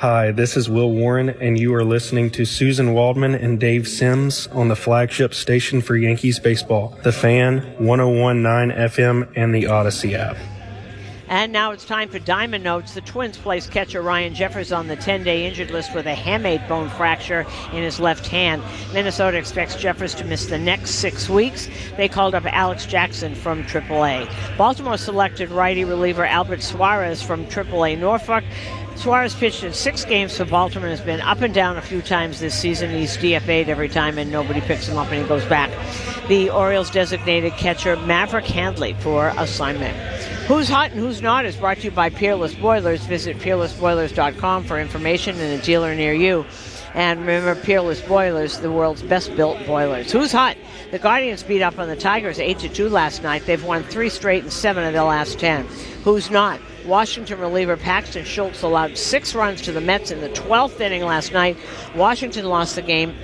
Hi, this is Will Warren, and you are listening to Susan Waldman and Dave Sims on the flagship station for Yankees baseball, The Fan, 101.9 FM, and the Odyssey app. And now it's time for Diamond Notes. The Twins placed catcher Ryan Jeffers on the 10-day injured list with a hamate bone fracture in his left hand. Minnesota expects Jeffers to miss the next 6 weeks. They called up Alex Jackson from AAA. Baltimore selected righty reliever Albert Suarez from AAA Norfolk. Suarez pitched in 6 games for Baltimore and has been up and down a few times this season. He's DFA'd every time and nobody picks him up and he goes back. The Orioles designated catcher Maverick Handley for assignment. Who's Hot and Who's Not is brought to you by Peerless Boilers. Visit peerlessboilers.com for information and a dealer near you. And remember, Peerless Boilers, the world's best-built boilers. Who's hot? The Guardians beat up on the Tigers 8-2 last night. They've won 3 straight and 7 of their last 10. Who's not? Washington reliever Paxton Schultz allowed 6 runs to the Mets in the 12th inning last night. Washington lost the game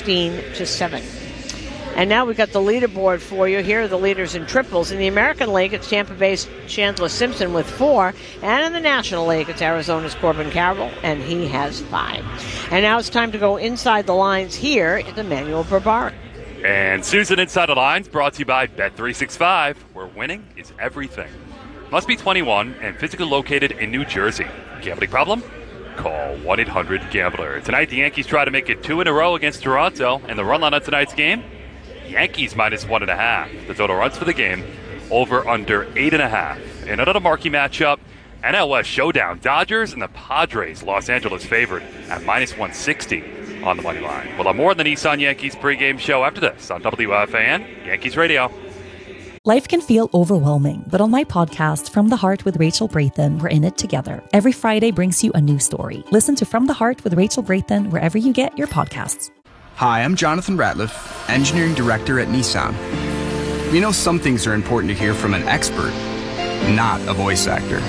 16-7. And now we've got the leaderboard for you. Here are the leaders in triples. In the American League, it's Tampa Bay's Chandler Simpson with 4. And in the National League, it's Arizona's Corbin Carroll, and he has 5. And now it's time to go inside the lines. Here is Emmanuel Barbaric. And Susan Inside the Lines brought to you by Bet365, where winning is everything. Must be 21 and physically located in New Jersey. Gambling problem? Call 1-800-GAMBLER. Tonight, the Yankees try to make it 2 in a row against Toronto. And the run line on tonight's game? Yankees minus 1.5. The total runs for the game, over under 8.5. In another marquee matchup, NL West showdown. Dodgers and the Padres. Los Angeles favored at minus 160 on the money line. We'll have more on the Nissan Yankees pregame show after this on WFAN Yankees Radio. Life can feel overwhelming, but on my podcast, From the Heart with Rachel Brathen, we're in it together. Every Friday brings you a new story. Listen to From the Heart with Rachel Brathen wherever you get your podcasts. Hi, I'm Jonathan Ratliff, Engineering Director at Nissan. We know some things are important to hear from an expert, not a voice actor.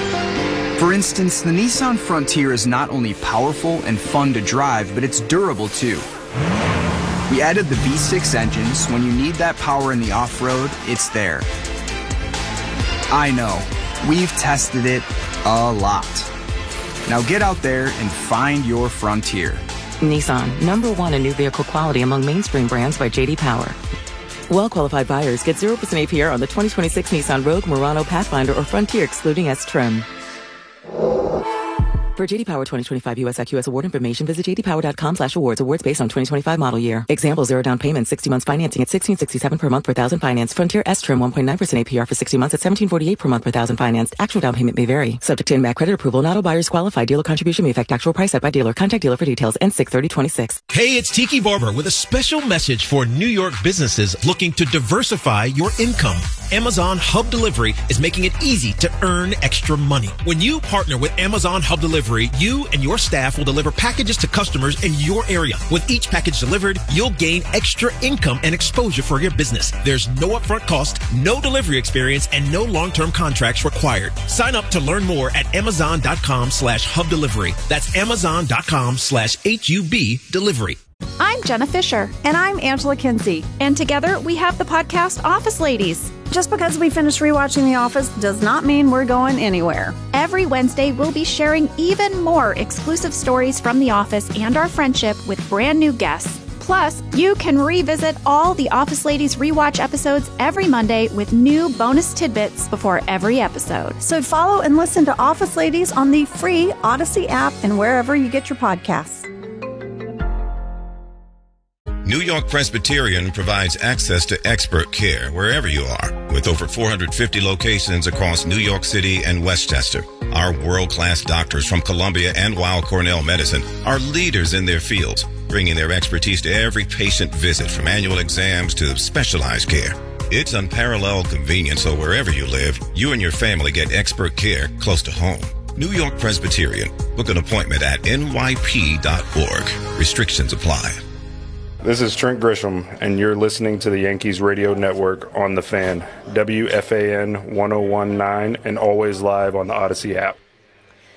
For instance, the Nissan Frontier is not only powerful and fun to drive, but it's durable too. We added the V6 engines. When you need that power in the off-road, it's there. I know, we've tested it a lot. Now get out there and find your Frontier. Nissan, #1 in new vehicle quality among mainstream brands by J.D. Power. Well-qualified buyers get 0% APR on the 2026 Nissan Rogue, Murano, Pathfinder, or Frontier, excluding S-Trim. For J.D. Power 2025 U.S. IQS award information, visit jdpower.com/awards. Awards based on 2025 model year. Example, 0 down payment, 60 months financing at $1,667 per month per thousand financed. Frontier S-Trim 1.9% APR for 60 months at $1,748 per month per thousand financed. Actual down payment may vary. Subject to in-back credit approval. Not all buyers qualify. Dealer contribution may affect actual price set by dealer. Contact dealer for details. N6/30/26. Hey, it's Tiki Barber with a special message for New York businesses looking to diversify your income. Amazon Hub Delivery is making it easy to earn extra money. When you partner with Amazon Hub Delivery, you and your staff will deliver packages to customers in your area. With each package delivered, you'll gain extra income and exposure for your business. There's no upfront cost, no delivery experience, and no long-term contracts required. Sign up to learn more at Amazon.com/Hub Delivery. That's Amazon.com/HUB Delivery. I'm Jenna Fisher. And I'm Angela Kinsey. And together we have the podcast Office Ladies. Just because we finished rewatching The Office does not mean we're going anywhere. Every Wednesday, we'll be sharing even more exclusive stories from The Office and our friendship with brand new guests. Plus, you can revisit all the Office Ladies rewatch episodes every Monday with new bonus tidbits before every episode. So follow and listen to Office Ladies on the free Odyssey app and wherever you get your podcasts. New York Presbyterian provides access to expert care wherever you are. With over 450 locations across New York City and Westchester, our world-class doctors from Columbia and Weill Cornell Medicine are leaders in their fields, bringing their expertise to every patient visit, from annual exams to specialized care. It's unparalleled convenience, so wherever you live, you and your family get expert care close to home. New York Presbyterian. Book an appointment at nyp.org. Restrictions apply. This is Trent Grisham, and you're listening to the Yankees Radio Network on The Fan, WFAN 101.9, and always live on the Odyssey app.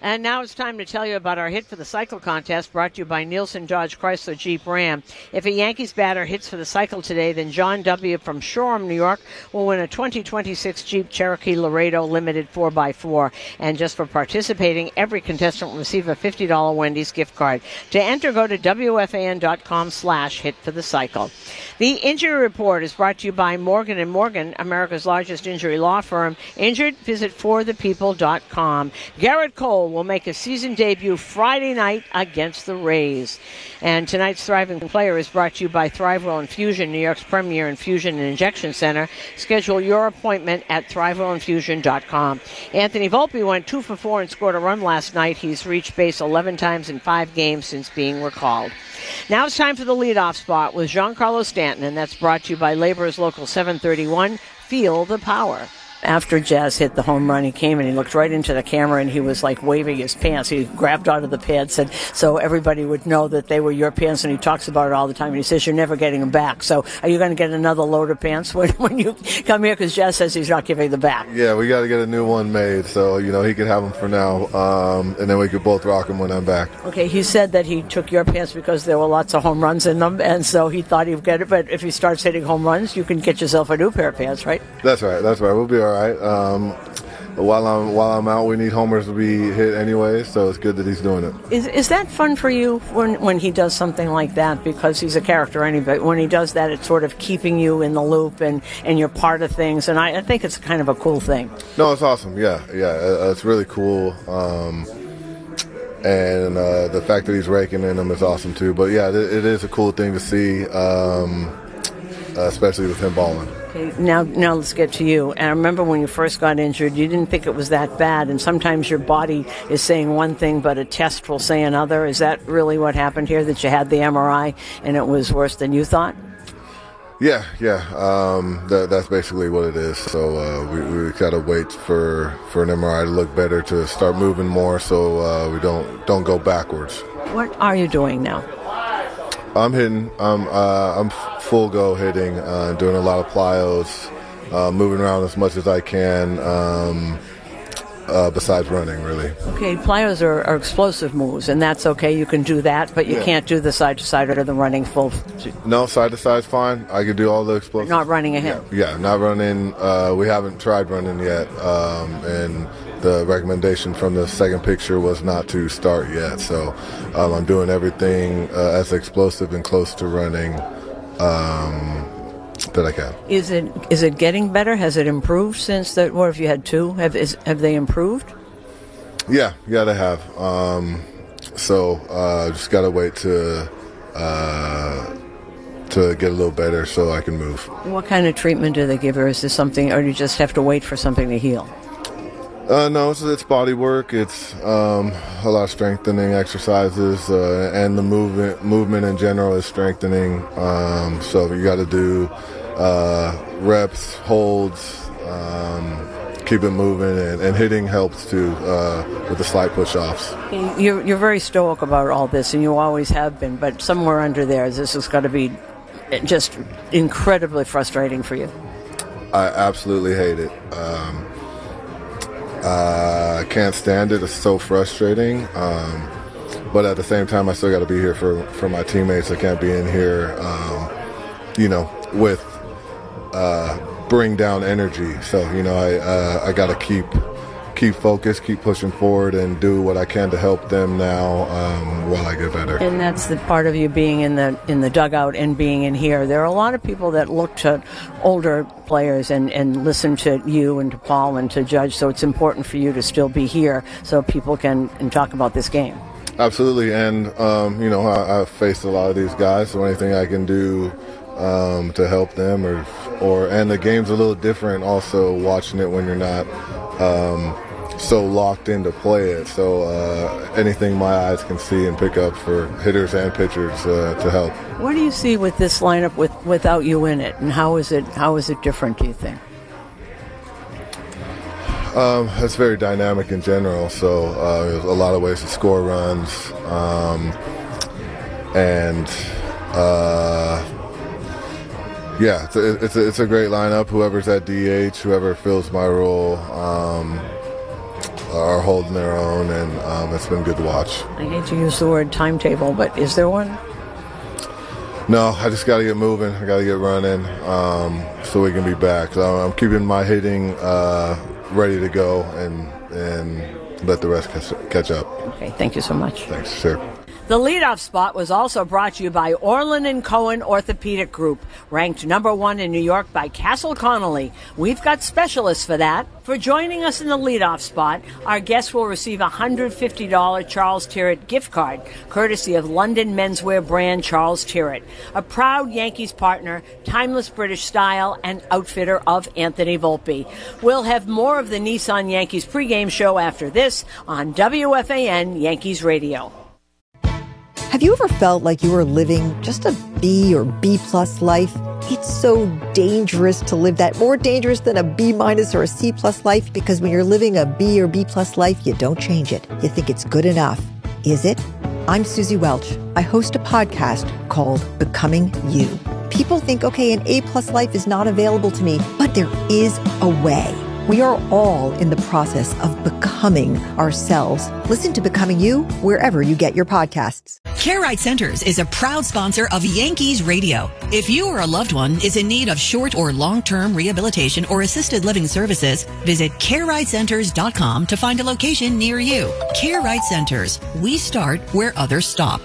And now it's time to tell you about our Hit for the Cycle contest brought to you by Nielsen Dodge Chrysler Jeep Ram. If a Yankees batter hits for the cycle today, then John W. from Shoreham, New York, will win a 2026 Jeep Cherokee Laredo Limited 4x4. And just for participating, every contestant will receive a $50 Wendy's gift card. To enter, go to WFAN.com/HitForTheCycle. The Injury Report is brought to you by Morgan & Morgan, America's largest injury law firm. Injured? Visit forthepeople.com. Garrett Cole will make a season debut Friday night against the Rays. And tonight's Thriving Player is brought to you by Thrivewell Infusion, New York's premier infusion and injection center. Schedule your appointment at thrivewellinfusion.com. Anthony Volpe went 2 for 4 and scored a run last night. He's reached base 11 times in 5 games since being recalled. Now it's time for the leadoff spot with Giancarlo Stanton, and that's brought to you by Laborers Local 731. Feel the power. After Jazz hit the home run, he came and he looked right into the camera and he was like waving his pants. He grabbed out of the pants and so everybody would know that they were your pants, and he talks about it all the time. And he says you're never getting them back. So are you going to get another load of pants when you come here? Because Jazz says he's not giving them back. Yeah, we got to get a new one made. So, he could have them for now. And then we could both rock them when I'm back. Okay, he said that he took your pants because there were lots of home runs in them. And so he thought he'd get it. But if he starts hitting home runs, you can get yourself a new pair of pants, right? That's right. We'll be all right. While I'm out, we need homers to be hit anyway, so it's good that he's doing it. Is that fun for you when he does something like that? Because he's a character anyway. When he does that, it's sort of keeping you in the loop and you're part of things, and I think it's kind of a cool thing. No, it's awesome. Yeah, it's really cool. And the fact that he's raking in them is awesome too. But yeah, it is a cool thing to see, especially with him balling. Okay, now let's get to you. And I remember when you first got injured, you didn't think it was that bad, and sometimes your body is saying one thing, but a test will say another. Is that really what happened here, that you had the MRI and it was worse than you thought? Yeah. That's basically what it is. So we got to wait for an MRI to look better, to start moving more, so we don't go backwards. What are you doing now? I'm hitting. I'm full go hitting, doing a lot of plyos, moving around as much as I can, besides running, really. Okay, plyos are explosive moves, and that's okay. You can do that, but you can't do the side-to-side or the running full. No, side-to-side's fine. I can do all the explosive. Not running ahead. Yeah, not running. We haven't tried running yet, and the recommendation from the second picture was not to start yet. So I'm doing everything as explosive and close to running that I can. Is it getting better? Has it improved since that? What if you had 2? Have they improved? Yeah, they have. So just gotta wait to get a little better so I can move. What kind of treatment do they give her? Is this something, or do you just have to wait for something to heal? No, it's body work. It's a lot of strengthening exercises, and the movement in general is strengthening. So you got to do reps, holds, keep it moving, and hitting helps too with the slight push-offs. You're very stoic about all this, and you always have been. But somewhere under there, this has got to be just incredibly frustrating for you. I absolutely hate it. I can't stand it. It's so frustrating. But at the same time, I still got to be here for my teammates. I can't be in here, with bring down energy. So, I got to keep focused, keep pushing forward, and do what I can to help them now while I get better. And that's the part of you being in the dugout and being in here. There are a lot of people that look to older players and listen to you and to Paul and to Judge, so it's important for you to still be here so people can talk about this game. Absolutely, and I've faced a lot of these guys, so anything I can do to help them, and the game's a little different also watching it when you're not so locked in to play it. So anything my eyes can see and pick up for hitters and pitchers to help. What do you see with this lineup without you in it, and how is it different, do you think? It's very dynamic in general, so there's a lot of ways to score runs, it's a great lineup. Whoever's at DH, whoever fills my role, are holding their own, and it's been good to watch. I hate to use the word timetable, but is there one? No, I just got to get moving. I got to get running so we can be back. So I'm keeping my hitting ready to go and let the rest catch up. Okay, thank you so much. Thanks, sir. The leadoff spot was also brought to you by Orland & Cohen Orthopedic Group, ranked number 1 in New York by Castle Connolly. We've got specialists for that. For joining us in the leadoff spot, our guests will receive a $150 Charles Tyrrett gift card, courtesy of London menswear brand Charles Tyrrett, a proud Yankees partner, timeless British style, and outfitter of Anthony Volpe. We'll have more of the Nissan Yankees pregame show after this on WFAN Yankees Radio. Have you ever felt like you were living just a B or B+ life? It's so dangerous to live that, more dangerous than a B- or a C+ life, because when you're living a B or B+ life, you don't change it. You think it's good enough. Is it? I'm Susie Welch. I host a podcast called Becoming You. People think, okay, an A+ life is not available to me, but there is a way. We are all in the process of becoming ourselves. Listen to Becoming You wherever you get your podcasts. CareRight Centers is a proud sponsor of Yankees Radio. If you or a loved one is in need of short or long-term rehabilitation or assisted living services, visit CareRightCenters.com to find a location near you. CareRight Centers. We start where others stop.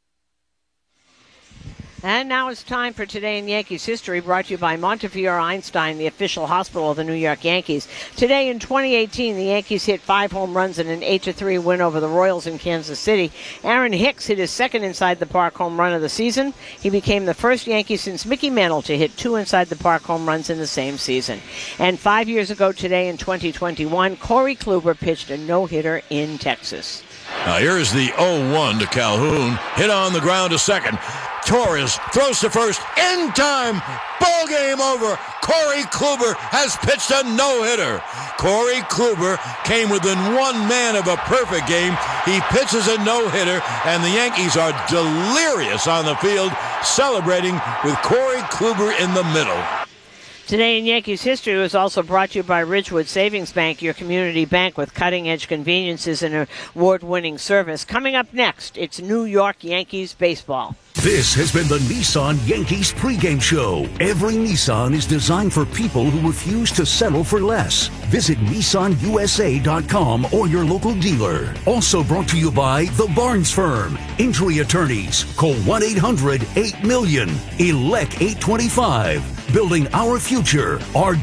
And now it's time for Today in Yankees History, brought to you by Montefiore Einstein, the official hospital of the New York Yankees. Today in 2018, the Yankees hit 5 home runs in an 8-3 win over the Royals in Kansas City. Aaron Hicks hit his second inside-the-park home run of the season. He became the first Yankee since Mickey Mantle to hit 2 inside-the-park home runs in the same season. And 5 years ago today in 2021, Corey Kluber pitched a no-hitter in Texas. Now here's the 0-1 to Calhoun. Hit on the ground to second. Torres throws to first in time. Ball game over. Corey Kluber has pitched a no-hitter. Corey Kluber came within one man of a perfect game. He pitches a no-hitter, and the Yankees are delirious on the field, celebrating with Corey Kluber in the middle. Today in Yankees History was also brought to you by Ridgewood Savings Bank, your community bank with cutting-edge conveniences and award-winning service. Coming up next, it's New York Yankees baseball. This has been the Nissan Yankees pregame show. Every Nissan is designed for people who refuse to settle for less. Visit NissanUSA.com or your local dealer. Also brought to you by The Barnes Firm. Injury attorneys. Call 1-800-8-MILLION. Elect 825. Building our future.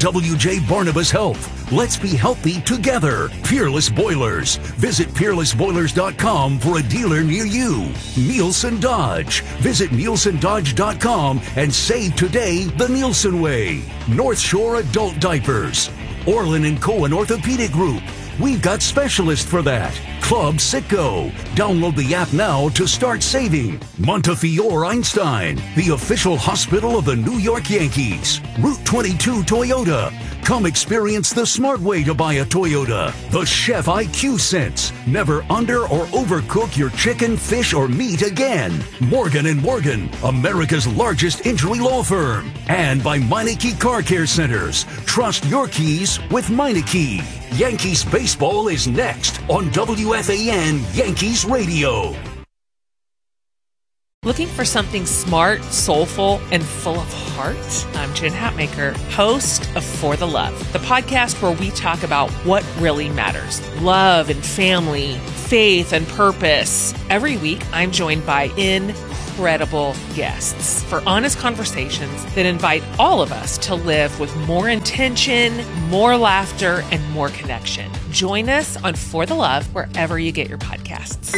RWJ Barnabas Health. Let's be healthy together. Peerless Boilers. Visit peerlessboilers.com for a dealer near you. Nielsen Dodge. Visit nielsendodge.com and save today the Nielsen way. North Shore Adult Diapers. Orland & Cohen Orthopedic Group. We've got specialists for that. Club Sitco. Download the app now to start saving. Montefiore Einstein, the official hospital of the New York Yankees. Route 22 Toyota. Come experience the smart way to buy a Toyota. The Chef IQ Sense. Never under or overcook your chicken, fish, or meat again. Morgan & Morgan, America's largest injury law firm. And by Meineke Car Care Centers. Trust your keys with Meineke. Yankees baseball is next on WFAN Yankees Radio. Looking for something smart, soulful, and full of heart? I'm Jen Hatmaker, host of For the Love, the podcast where we talk about what really matters. Love and family, faith and purpose. Every week, I'm joined by incredible guests for honest conversations that invite all of us to live with more intention, more laughter, and more connection. Join us on For the Love wherever you get your podcasts.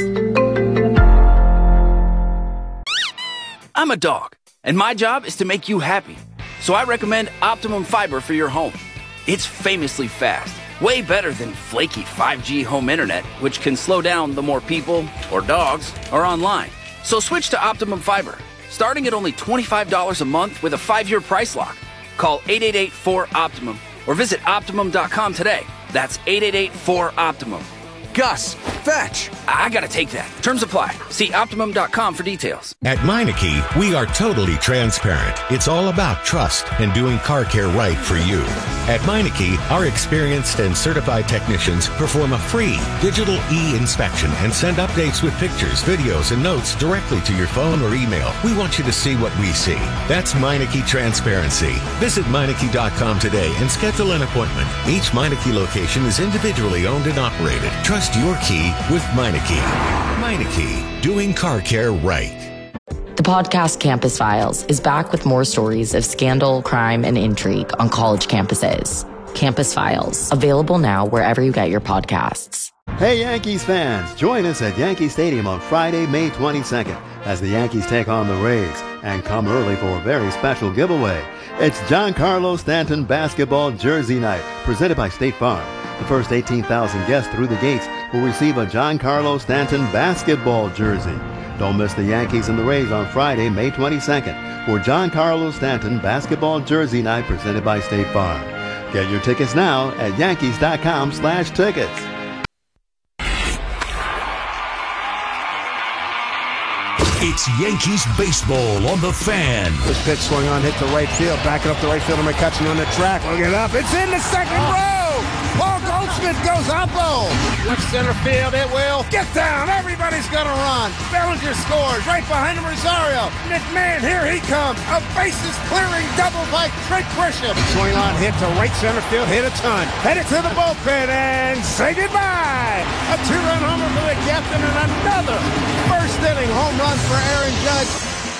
I'm a dog, and my job is to make you happy. So I recommend Optimum Fiber for your home. It's famously fast, way better than flaky 5G home internet, which can slow down the more people or dogs are online. So switch to Optimum Fiber, starting at only $25 a month with a 5-year price lock. Call 888-4-OPTIMUM or visit Optimum.com today. That's 888-4-OPTIMUM. Gus, fetch! I gotta take that. Terms apply. See Optimum.com for details. At Meineke, we are totally transparent. It's all about trust and doing car care right for you. At Meineke, our experienced and certified technicians perform a free digital e-inspection and send updates with pictures, videos, and notes directly to your phone or email. We want you to see what we see. That's Meineke Transparency. Visit Meineke.com today and schedule an appointment. Each Meineke location is individually owned and operated. Trust your key with Meineke. Meineke, doing car care right. The podcast Campus Files is back with more stories of scandal, crime, and intrigue on college campuses. Campus Files, available now wherever you get your podcasts. Hey Yankees fans, join us at Yankee Stadium on Friday, May 22nd as the Yankees take on the Rays, and come early for a very special giveaway. It's Giancarlo Stanton basketball jersey night, presented by State Farm. The first 18,000 guests through the gates will receive a Giancarlo Stanton basketball jersey. Don't miss the Yankees and the Rays on Friday, May 22nd for Giancarlo Stanton basketball jersey night presented by State Farm. Get your tickets now at Yankees.com/tickets. It's Yankees baseball on the Fan. This pitch swung on, hit the right field, backing up the right fielder, McCutchen on the track, looking up, it's in the second row! Paul Goldschmidt goes up-o! Left center field, it will get down, everybody's gonna run! Bellinger scores, right behind him Rosario! McMahon, here he comes! A bases-clearing double by Trent Grisham! Swing on, hit to right center field, hit a ton, headed to the bullpen, and say goodbye! A two-run homer for the captain, and another first-inning home run for Aaron Judge.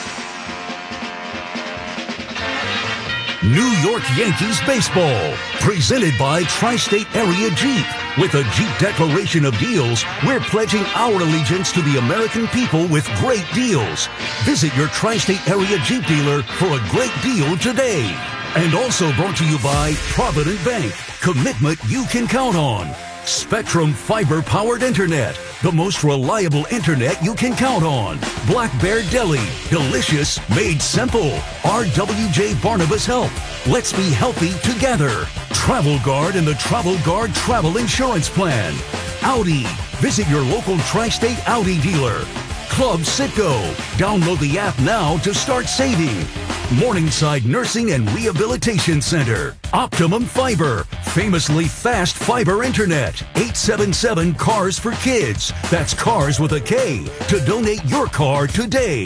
New York Yankees baseball, presented by Tri-State Area Jeep. With a Jeep declaration of deals, we're pledging our allegiance to the American people with great deals. Visit your Tri-State Area Jeep dealer for a great deal today. And also brought to you by Provident Bank, commitment you can count on. Spectrum fiber-powered internet, the most reliable internet you can count on. Black Bear Deli, delicious, made simple. RWJ Barnabas Health, let's be healthy together. Travel Guard and the Travel Guard Travel Insurance Plan. Audi, visit your local Tri-State Audi dealer. Club Citgo, download the app now to start saving. Morningside Nursing and Rehabilitation Center. Optimum Fiber, famously fast fiber internet. 877-CARS for kids. That's cars with a K. To donate your car today.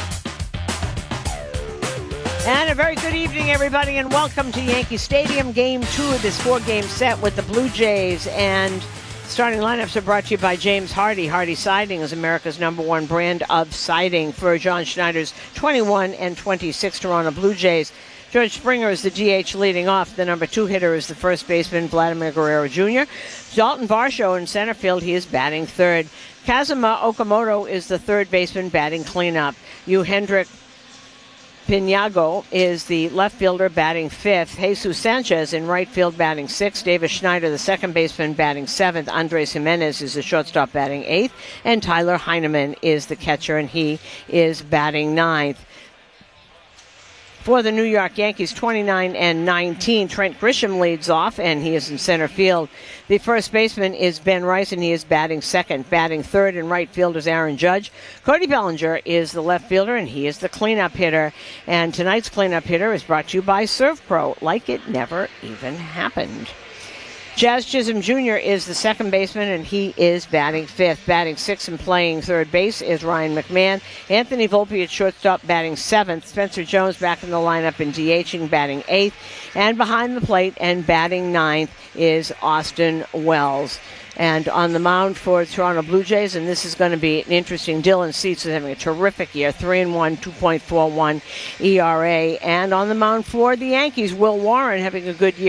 And a very good evening, everybody, and welcome to Yankee Stadium, Game 2 of this 4-game set with the Blue Jays. And starting lineups are brought to you by James Hardy. Hardy Siding is America's #1 brand of siding for John Schneider's 21 and 26 Toronto Blue Jays. George Springer is the DH leading off. The #2 hitter is the first baseman, Vladimir Guerrero Jr. Dalton Varsho in center field. He is batting third. Kazuma Okamoto is the third baseman, batting cleanup. Hendrik Pinago is the left fielder, batting fifth. Jesus Sanchez in right field, batting sixth. Davis Schneider, the second baseman, batting seventh. Andres Jimenez is the shortstop, batting eighth. And Tyler Heineman is the catcher, and he is batting ninth. For the New York Yankees, 29 and 19, Trent Grisham leads off, and he is in center field. The first baseman is Ben Rice, and he is batting second. Batting third in right field is Aaron Judge. Cody Bellinger is the left fielder, and he is the cleanup hitter. And tonight's cleanup hitter is brought to you by ServPro, like it never even happened. Jazz Chisholm Jr. is the second baseman, and he is batting fifth. Batting sixth and playing third base is Ryan McMahon. Anthony Volpe at shortstop, batting seventh. Spencer Jones back in the lineup in DHing, batting eighth. And behind the plate and batting ninth is Austin Wells. And on the mound for Toronto Blue Jays, and this is going to be an interesting, Dylan Cease is having a terrific year, 3-1, 2.41 ERA. And on the mound for the Yankees, Will Warren having a good year.